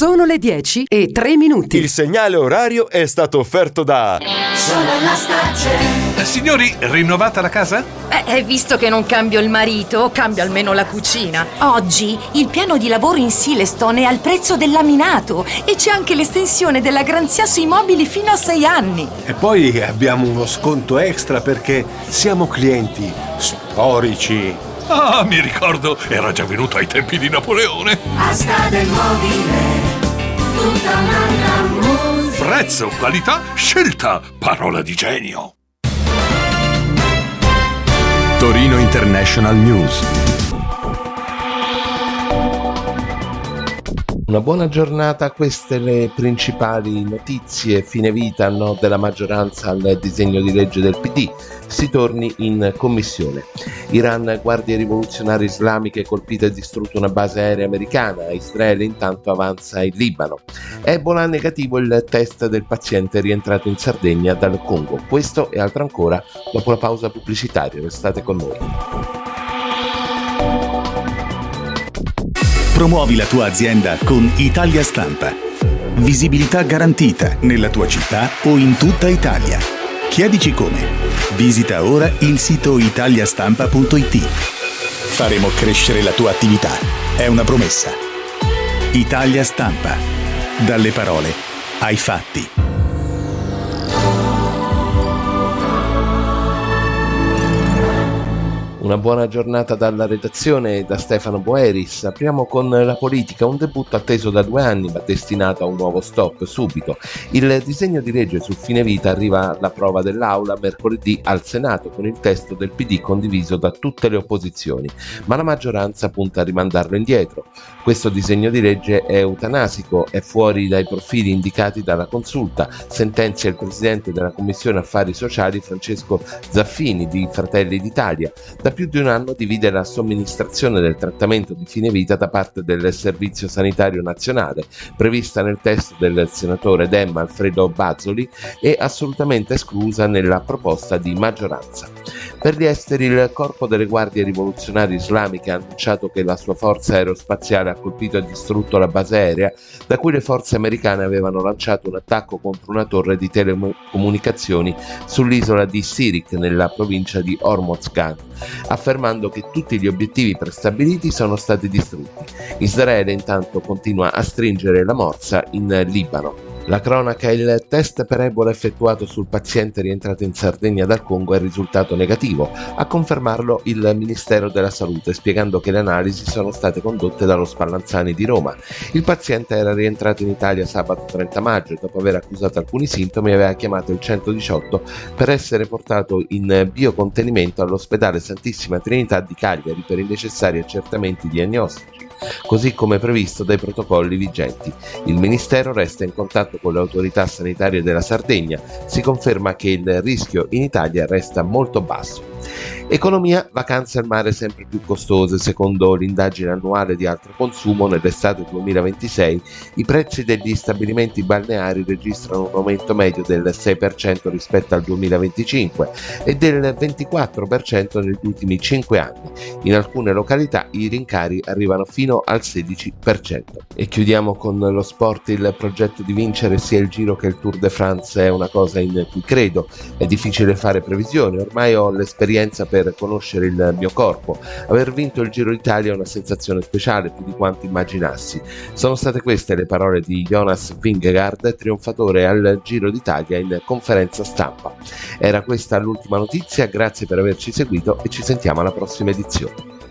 Sono le 10:03. Il segnale orario è stato offerto da Signori, rinnovata la casa? Visto che non cambio il marito, cambio almeno la cucina. Oggi il piano di lavoro in Silestone è al prezzo del laminato e c'è anche l'estensione della garanzia sui mobili fino a 6 anni. E poi abbiamo uno sconto extra perché siamo clienti storici. Ah, mi ricordo, era già venuto ai tempi di Napoleone. Asta del mobile, tutta un'altra musica. Prezzo, qualità, scelta, parola di genio. Torino International News. Una buona giornata, queste le principali notizie. Fine vita no della maggioranza al disegno di legge del PD, si torni in commissione. Iran, guardie rivoluzionarie islamiche colpite e distrutta una base aerea americana. Israele intanto avanza in Libano. Ebola, negativo il test del paziente rientrato in Sardegna dal Congo. Questo e altro ancora dopo la pausa pubblicitaria. Restate con noi. Promuovi la tua azienda con Italia Stampa. Visibilità garantita nella tua città o in tutta Italia. Chiedici come. Visita ora il sito italiastampa.it. Faremo crescere la tua attività. È una promessa. Italia Stampa. Dalle parole ai fatti. Una buona giornata dalla redazione e da Stefano Boeris. Apriamo con la politica, un debutto atteso da 2 anni ma destinato a un nuovo stop subito. Il disegno di legge sul fine vita arriva alla prova dell'Aula mercoledì al Senato con il testo del PD condiviso da tutte le opposizioni, ma la maggioranza punta a rimandarlo indietro. Questo disegno di legge è eutanasico, è fuori dai profili indicati dalla consulta, sentenzia il presidente della Commissione Affari Sociali Francesco Zaffini di Fratelli d'Italia. Da più di un anno divide la somministrazione del trattamento di fine vita da parte del Servizio Sanitario Nazionale, prevista nel testo del senatore Dem Alfredo Bazzoli e assolutamente esclusa nella proposta di maggioranza. Per gli esteri, il Corpo delle Guardie Rivoluzionarie Islamiche ha annunciato che la sua forza aerospaziale ha colpito e distrutto la base aerea da cui le forze americane avevano lanciato un attacco contro una torre di telecomunicazioni sull'isola di Sirik nella provincia di Hormozgan, affermando che tutti gli obiettivi prestabiliti sono stati distrutti. Israele intanto continua a stringere la morsa in Libano. La cronaca: il test per Ebola effettuato sul paziente rientrato in Sardegna dal Congo è risultato negativo, a confermarlo il Ministero della Salute, spiegando che le analisi sono state condotte dallo Spallanzani di Roma. Il paziente era rientrato in Italia sabato 30 maggio e dopo aver accusato alcuni sintomi aveva chiamato il 118 per essere portato in biocontenimento all'ospedale Santissima Trinità di Cagliari per i necessari accertamenti diagnostici, così come previsto dai protocolli vigenti. Il Ministero resta in contatto con le autorità sanitarie della Sardegna. Si conferma che il rischio in Italia resta molto basso. Economia: vacanze al mare sempre più costose. Secondo l'indagine annuale di altro consumo, nell'estate 2026 i prezzi degli stabilimenti balneari registrano un aumento medio del 6% rispetto al 2025 e del 24% negli ultimi 5 anni. In alcune località i rincari arrivano fino al 16%. E chiudiamo con lo sport. Il progetto di vincere sia il Giro che il Tour de France è una cosa in cui credo. È difficile fare previsioni, ormai ho l'esperienza per conoscere il mio corpo. Aver vinto il Giro d'Italia è una sensazione speciale, più di quanto immaginassi. Sono state queste le parole di Jonas Vingegaard, trionfatore al Giro d'Italia in conferenza stampa. Era questa l'ultima notizia, grazie per averci seguito e ci sentiamo alla prossima edizione.